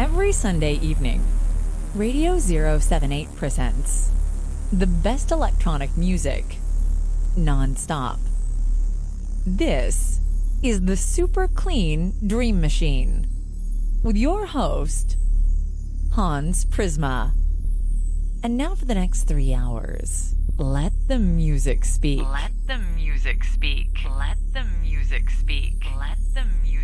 Every Sunday evening, Radio 078 presents the best electronic music non-stop. This is the Super Clean Dream Machine with your host, Hans Prisma. And now for the next 3 hours, let the music speak. Let the music speak. Let the music speak. Let the music